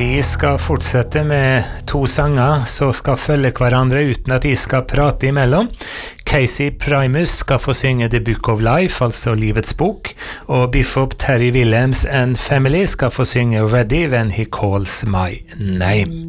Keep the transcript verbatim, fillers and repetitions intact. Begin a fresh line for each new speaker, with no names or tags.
Vi skal fortsette med to sanger som skal følge hverandre uten at de skal prate imellom. Casey Primus skal få synge The Book of Life, altså Livets bok, og Bishop Terry Williams and Family skal få synge Ready When He Calls My Name.